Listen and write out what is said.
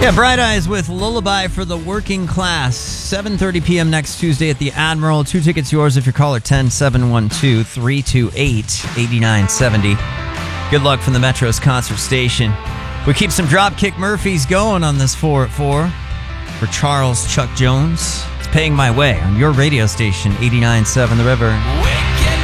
Yeah, Bright Eyes with Lullaby for the Working Class. 7:30 p.m. next Tuesday at the Admiral. 2 tickets yours if you're caller 10-712-328-8970. Good luck from the Metro's concert station. We keep some Dropkick Murphys going on this 4 at 4 for Charles Chuck Jones. It's Paying My Way on your radio station, 89.7 The River.